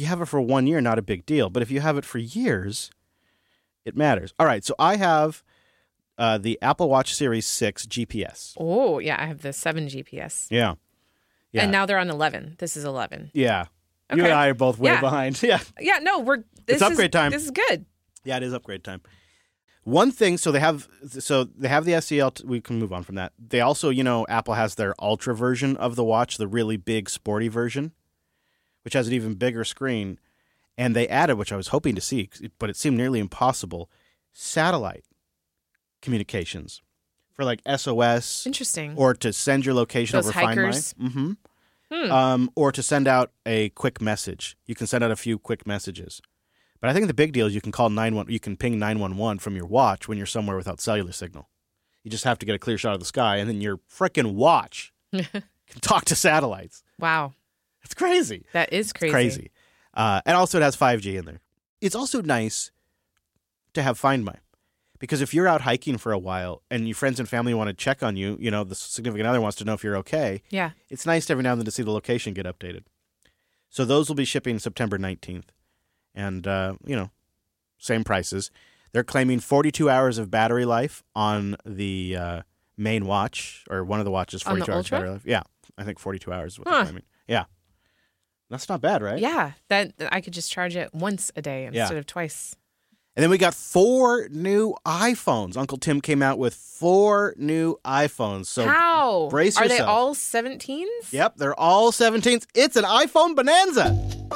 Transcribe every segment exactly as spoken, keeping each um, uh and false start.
you have it for one year, not a big deal. But if you have it for years, it matters. All right, so I have uh, the Apple Watch Series six G P S. Oh, yeah, I have the seven G P S. Yeah. yeah. And now they're on eleven. This is eleven. Yeah. Okay. You and I are both way Yeah. behind. Yeah. Yeah, no, we're... This It's upgrade is, time. This is good. Yeah, it is upgrade time. One thing, so they have, so they have the S E L. We can move on from that. They also, you know, Apple has their Ultra version of the watch, the really big, sporty version, which has an even bigger screen. And they added, which I was hoping to see, but it seemed nearly impossible, satellite communications for like S O S. Interesting. Or to send your location Those over Find My. hikers. Mm-hmm. Hmm. Um, or to send out a quick message. You can send out a few quick messages. But I think the big deal is you can call nine one one. You can ping nine one one from your watch when you're somewhere without cellular signal. You just have to get a clear shot of the sky, and then your frickin' watch can talk to satellites. Wow. It's crazy. That is crazy. It's crazy. Uh, and also it has five G in there. It's also nice to have Find My. Because if you're out hiking for a while and your friends and family want to check on you, you know, the significant other wants to know if you're okay. Yeah. It's nice every now and then to see the location get updated. So those will be shipping September nineteenth. And, uh, you know, same prices. They're claiming forty-two hours of battery life on the uh, main watch, or one of the watches, On the forty-two hours Ultra? battery life. Yeah, I think forty-two hours is what Huh. they're claiming. Yeah. That's not bad, right? Yeah. That I could just charge it once a day instead Yeah. of twice. And then we got four new iPhones. Uncle Tim came out with four new iPhones. So How? brace Are they yourself. all seventeens? Yep, they're all seventeens. It's an iPhone bonanza.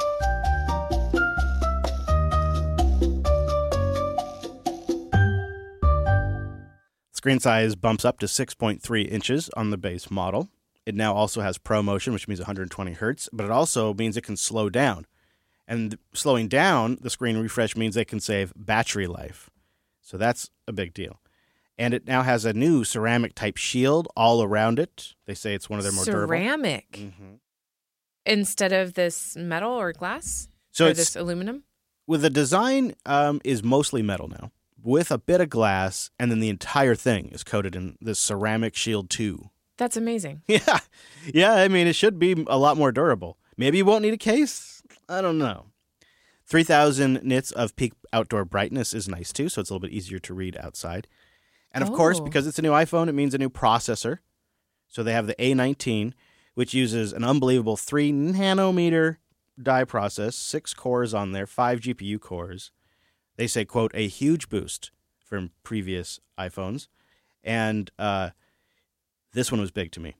Screen size bumps up to six point three inches on the base model. It now also has ProMotion, which means one hundred twenty hertz, but it also means it can slow down. And slowing down the screen refresh means they can save battery life. So that's a big deal. And it now has a new ceramic-type shield all around it. They say it's one of their more durable. Ceramic Mm-hmm. instead of this metal or glass? So or it's, this aluminum? with the design um, is mostly metal now, with a bit of glass, and then the entire thing is coated in this ceramic shield too. That's amazing. Yeah. Yeah, I mean, it should be a lot more durable. Maybe you won't need a case. I don't know. three thousand nits of peak outdoor brightness is nice too, so it's a little bit easier to read outside. And of course, Oh. because it's a new iPhone, it means a new processor. So they have the A nineteen, which uses an unbelievable three nanometer die process, six cores on there, five G P U cores. They say, quote, a huge boost from previous iPhones. And uh, this one was big to me.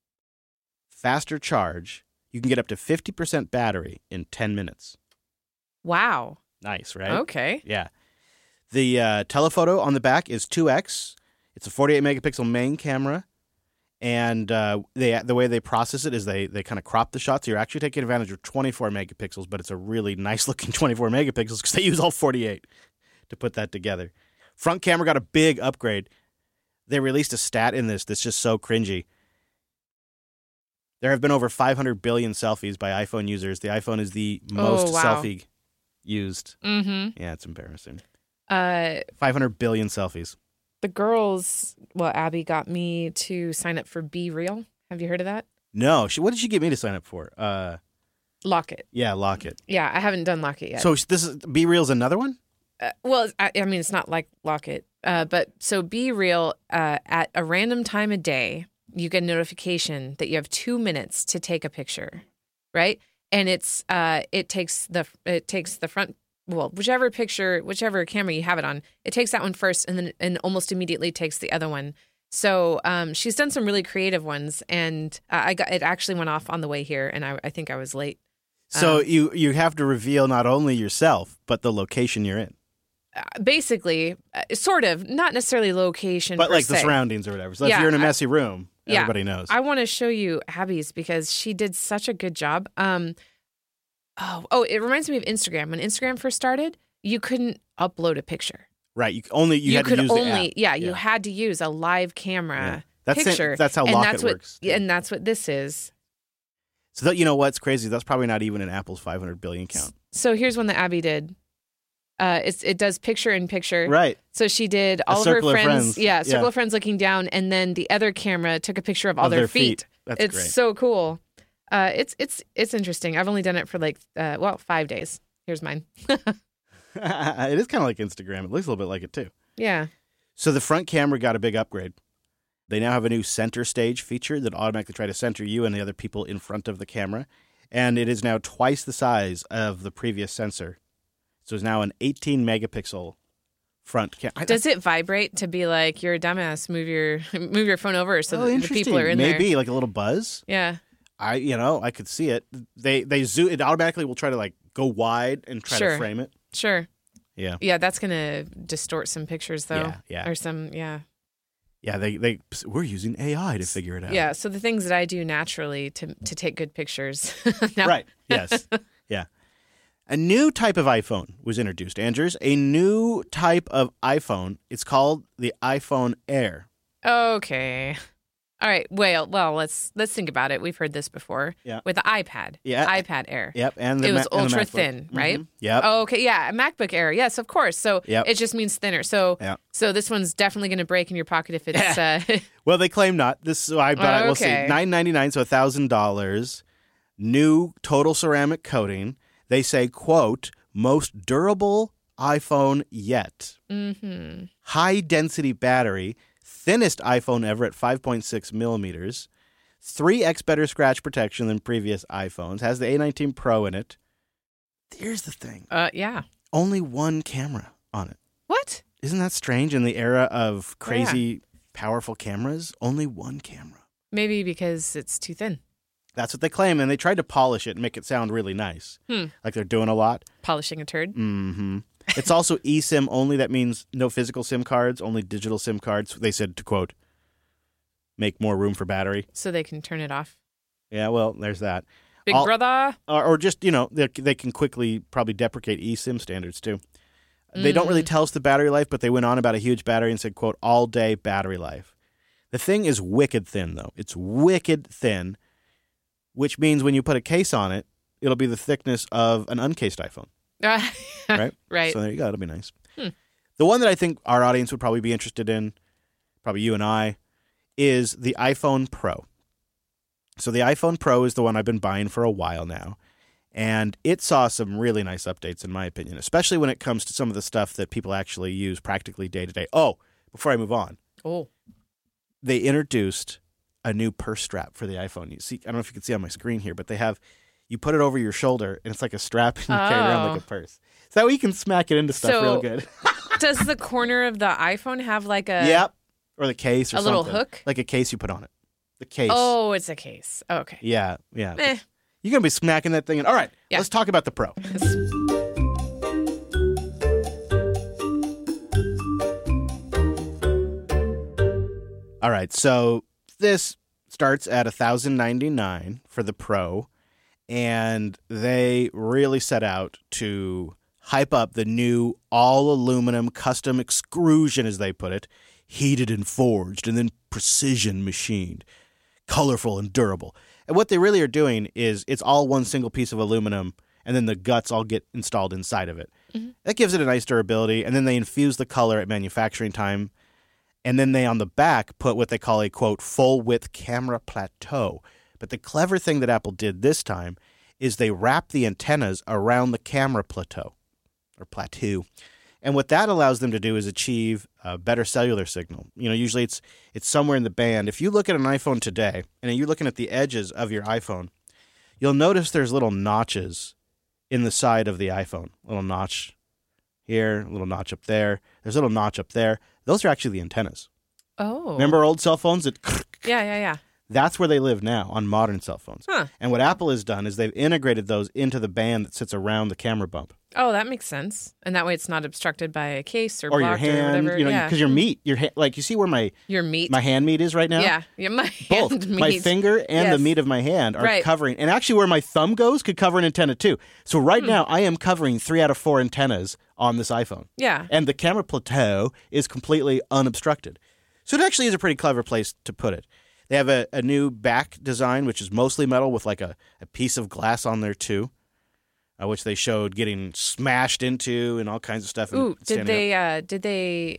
Faster charge. You can get up to fifty percent battery in ten minutes. Wow. Nice, right? Okay. Yeah. The uh, telephoto on the back is two X. It's a forty-eight megapixel main camera. And uh, they the way they process it is they, they kind of crop the shot. So you're actually taking advantage of twenty-four megapixels, but it's a really nice looking twenty-four megapixels because they use all forty-eight to put that together. Front camera got a big upgrade. They released a stat in this that's just so cringy. There have been over five hundred billion selfies by iPhone users. The iPhone is the most Oh, wow. selfie used. Mm-hmm. Yeah, it's embarrassing. Uh, five hundred billion selfies. the girls, well, Abby got me to sign up for Be Real. Have you heard of that? No, she, what did she get me to sign up for? Uh, Locket. yeah, Locket. Yeah, I haven't done Locket yet. So this is Be Real's another one? Uh, well, I, I mean, it's not like Locket, uh, but so Be Real, uh, at a random time of day, you get a notification that you have two minutes to take a picture, right? And it's uh, it takes the it takes the front, well, whichever picture, whichever camera you have it on, it takes that one first, and then and almost immediately takes the other one. So um, she's done some really creative ones, and I got it actually went off on the way here, and I, I think I was late. So Um, you, you have to reveal not only yourself, but the location you're in. Uh, basically, uh, sort of, not necessarily location, But per like the se. surroundings or whatever. So if Yeah, you're in a I- messy room, yeah, everybody knows. I want to show you Abby's because she did such a good job. Um, oh, oh, it reminds me of Instagram. When Instagram first started, you couldn't upload a picture. right. You only you, You, had could to use only, the app. yeah, you Yeah. had to use a live camera Yeah. That's picture. it- that's how and Locket that's what, works. yeah, and that's what this is. So that, you know what's crazy? That's probably not even in Apple's five hundred billion count. So here's one that Abby did. Uh, it's, it does picture in picture. Right. So she did all of her circle of friends, friends. yeah, circle Yeah. of friends looking down, and then the other camera took a picture of all Of their, their feet. feet. That's it's great. so cool. Uh, it's it's it's interesting. I've only done it for like uh, well five days. Here's mine. It is kind of like Instagram. It looks a little bit like it too. Yeah. So the front camera got a big upgrade. They now have a new center stage feature that automatically try to center you and the other people in front of the camera. And it is now twice the size of the previous sensor. So it's now an eighteen megapixel front camera. Does it vibrate to be like, you're a dumbass, move your move your phone over so oh, that the people are in Maybe, there? Maybe like a little buzz. Yeah. I, you know, I could see it. They they zoom. It automatically will try to like go wide and try Sure. to frame it. Sure. Yeah. Yeah, that's going to distort some pictures, though. Yeah, yeah. Or some, yeah. Yeah, they, they we're using A I to figure it out. Yeah, so the things that I do naturally to to take good pictures. now, Right, yes. Yeah. A new type of iPhone was introduced, Andrews. A new type of iPhone. It's called the iPhone Air. Okay. All right. Well, well, let's let's think about it. We've heard this before. Yeah. With the iPad. Yeah. iPad Air. Yep, and the It was Ma- and the ultra MacBook. thin, right? Mhm. Yep. Oh, okay. Yeah, a MacBook Air. Yes, of course. So Yep. it just means thinner. So Yep. so this one's definitely going to break in your pocket if it's. Uh, Well, they claim not. This, I but I will see. Okay. Nine ninety nine, so a thousand dollars. New total ceramic coating. They say, quote, most durable iPhone yet. mm-hmm. High density battery, thinnest iPhone ever at five point six millimeters. three x better scratch protection than previous iPhones. Has the A nineteen Pro in it. Here's the thing. Uh, yeah. Only one camera on it. What? Isn't that strange in the era of crazy, powerful cameras? Only one camera. Maybe because it's too thin. That's what they claim, and they tried to polish it and make it sound really nice. Hmm. Like they're doing a lot. Polishing a turd. Mm-hmm. It's also eSIM only. That means no physical SIM cards, only digital SIM cards. They said to, quote, make more room for battery. So they can turn it off. Yeah, well, there's that. Big All- brother. Or, or just, you know, they, they can quickly probably deprecate eSIM standards, too. They don't really Mm. tell us the battery life, but they went on about a huge battery and said, quote, all-day battery life. The thing is wicked thin, though. It's wicked thin, which means when you put a case on it, it'll be the thickness of an uncased iPhone, right? Right. So there you go. It'll be nice. Hmm. The one that I think our audience would probably be interested in, probably you and I, is the iPhone Pro. So the iPhone Pro is the one I've been buying for a while now. And it saw some really nice updates, in my opinion, especially when it comes to some of the stuff that people actually use practically day to day. Oh, before I move on, Oh. they introduced a new purse strap for the iPhone. You see, I don't know if you can see on my screen here, but they have, you put it over your shoulder, and it's like a strap, and you carry it around like a Oh. purse. So that way you can smack it into stuff So- real good. Does the corner of the iPhone have like a Yep. Or the case or a something. little hook? Like a case you put on it. The case. Oh, it's a case. Oh, okay. Yeah, yeah. Eh. You're going to be smacking that thing in. All right, Yeah. let's talk about the Pro. All right, so this starts at one thousand ninety-nine dollars for the Pro, and they really set out to hype up the new all-aluminum custom extrusion, as they put it, heated and forged and then precision machined, colorful and durable. And what they really are doing is it's all one single piece of aluminum, and then the guts all get installed inside of it. Mm-hmm. That gives it a nice durability, and then they infuse the color at manufacturing time. And then they, on the back, put what they call a, quote, full-width camera plateau. But the clever thing that Apple did this time is they wrapped the antennas around the camera plateau, or plateau. And what that allows them to do is achieve a better cellular signal. You know, usually it's it's somewhere in the band. If you look at an iPhone today, and you're looking at the edges of your iPhone, you'll notice there's little notches in the side of the iPhone. A little notch here, a little notch up there. There's a little notch up there. Those are actually the antennas. Oh. Remember old cell phones? That Yeah, yeah, yeah. That's where they live now, on modern cell phones. Huh. And what Apple has done is they've integrated those into the band that sits around the camera bump. Oh, that makes sense. And that way it's not obstructed by a case or, Or your blocked hand, or whatever. you know, yeah. because your meat, your ha- like you see where my Your meat. my hand meat is right now? Yeah. Yeah, my Both. hand My meat. finger and the Yes. meat of my hand are Right. covering, and actually where my thumb goes could cover an antenna too. So right Hmm. now I am covering three out of four antennas on this iPhone. Yeah. And the camera plateau is completely unobstructed. So it actually is a pretty clever place to put it. They have a, a new back design, which is mostly metal with like a, a piece of glass on there too, uh, which they showed getting smashed into and all kinds of stuff. and Ooh, did standing up. they uh did they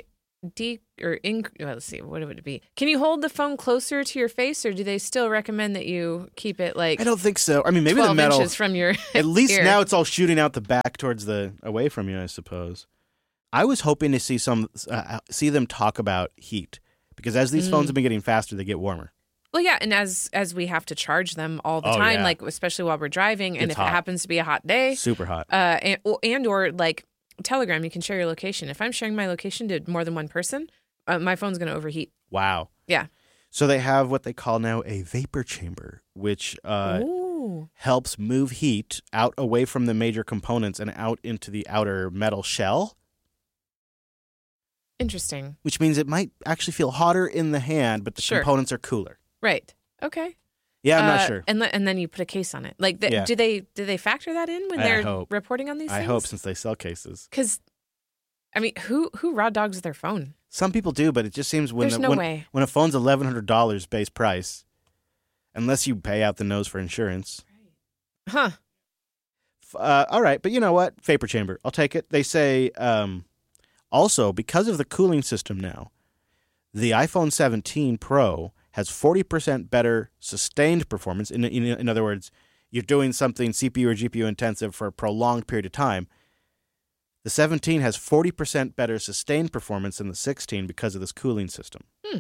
de or in, well, let's see, what would it be? Can you hold the phone closer to your face, or do they still recommend that you keep it like I don't think so. I mean, maybe twelve the metal inches from your at least ear? now it's all shooting out the back towards the away from you, I suppose. I was hoping to see some uh, see them talk about heat because as these Mm. phones have been getting faster, they get warmer. Well, yeah, and as as we have to charge them all the Oh, time, yeah. like especially while we're driving, and It's if hot. it happens to be a hot day, Super hot. uh, and, or- and or like Telegram, you can share your location. If I'm sharing my location to more than one person, uh, my phone's going to overheat. Wow. Yeah. So they have what they call now a vapor chamber, which uh, Ooh. helps move heat out away from the major components and out into the outer metal shell, Interesting. which means it might actually feel hotter in the hand, but the Sure. components are cooler. Right. Okay. Yeah, I'm Uh, not sure. And le- and then you put a case on it. Like, the, Yeah. do they do they factor that in when I they're hope. reporting on these I things? hope since they sell cases. Because, I mean, who who raw dogs their phone? Some people do, but it just seems when There's the, no when, way. when a phone's eleven hundred dollars base price, unless you pay out the nose for insurance. Huh. F- Uh, all right, but you know what? Vapor chamber. I'll take it. They say um, also, because of the cooling system now, the iPhone seventeen Pro has forty percent better sustained performance. In, in, in other words, you're doing something C P U or G P U intensive for a prolonged period of time. The seventeen has forty percent better sustained performance than the sixteen because of this cooling system.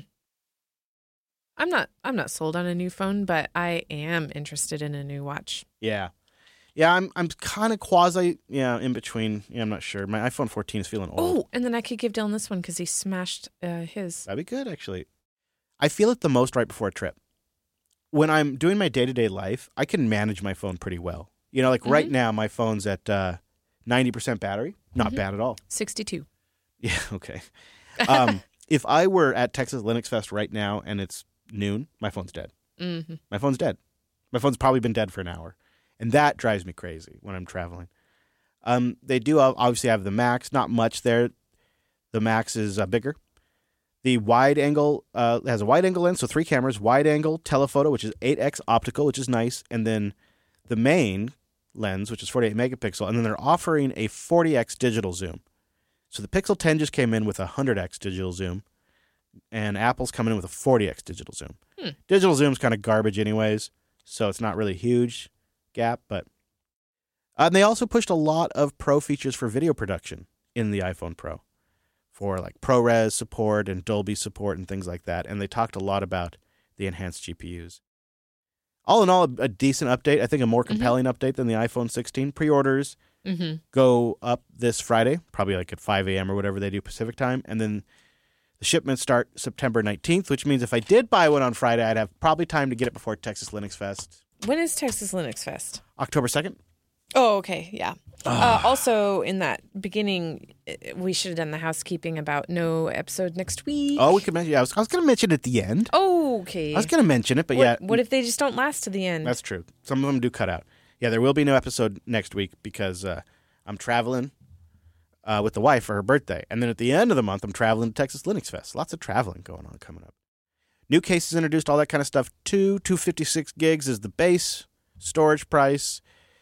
I'm not I'm not sold on a new phone, but I am interested in a new watch. Yeah. Yeah, I'm I'm kind of quasi, yeah, in between. Yeah, I'm not sure. My iPhone fourteen is feeling old. Oh, and then I could give Dylan this one because he smashed uh, his. That'd be good, actually. I feel it the most right before a trip. When I'm doing my day-to-day life, I can manage my phone pretty well. You know, like right Mhm. now, my phone's at uh, ninety percent battery. Not Mhm. bad at all. sixty-two. Yeah, okay. Um, if I were at Texas Linux Fest right now and it's noon, my phone's dead. Mm-hmm. My phone's dead. My phone's probably been dead for an hour. And that drives me crazy when I'm traveling. Um, they do obviously have the Max. Not much there. The Max is uh, bigger. The wide angle uh, has a wide angle lens, so three cameras. Wide angle telephoto, which is eight x optical, which is nice. And then the main lens, which is forty-eight megapixel. And then they're offering a forty x digital zoom. So the Pixel ten just came in with a one hundred x digital zoom. And Apple's coming in with a forty x digital zoom. Hmm. Digital zoom's kind of garbage anyways, so it's not really huge gap, but uh, and they also pushed a lot of pro features for video production in the iPhone Pro for like ProRes support and Dolby support and things like that. And they talked a lot about the enhanced G P Us. All in all, a, a decent update. I think a more compelling mm-hmm. update than the iPhone sixteen. Pre-orders Mm-hmm. go up this Friday, probably like at five a.m. or whatever they do Pacific time. And then the shipments start September nineteenth, which means if I did buy one on Friday, I'd have probably time to get it before Texas Linux Fest. When is Texas Linux Fest? October second. Oh, okay. Yeah. Uh, also, in that beginning, uh, we should have done the housekeeping about no episode next week. Oh, we could mention. Yeah, I was, I was going to mention it at the end. Oh, okay. I was going to mention it, but what, yeah. What if they just don't last to the end? That's true. Some of them do cut out. Yeah, there will be no episode next week because uh, I'm traveling uh, with the wife for her birthday. And then at the end of the month, I'm traveling to Texas Linux Fest. Lots of traveling going on coming up. New cases introduced, all that kind of stuff. Two, two fifty-six gigs is the base storage price.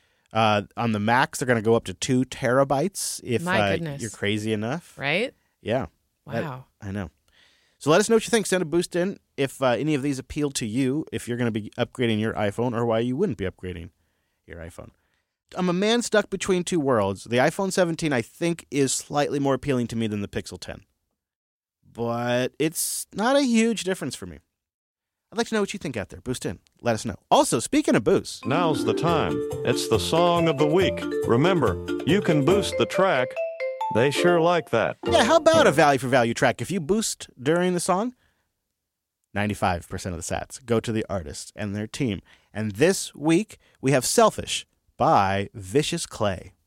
Uh, on the Macs, they're going to go up to two terabytes if My uh, goodness. you're crazy enough. Right? Yeah. Wow. That, I know. So let us know what you think. Send a boost in if uh, any of these appeal to you, if you're going to be upgrading your iPhone or why you wouldn't be upgrading your iPhone. I'm a man stuck between two worlds. The iPhone seventeen, I think, is slightly more appealing to me than the Pixel ten. But it's not a huge difference for me. I'd like to know what you think out there. Boost in. Let us know. Also, speaking of boost. Now's the time. It's the song of the week. Remember, you can boost the track. They sure like that. Yeah, how about a value for value track? If you boost during the song, ninety-five percent of the sats go to the artist and their team. And this week, we have Selfish by Vicious Clay.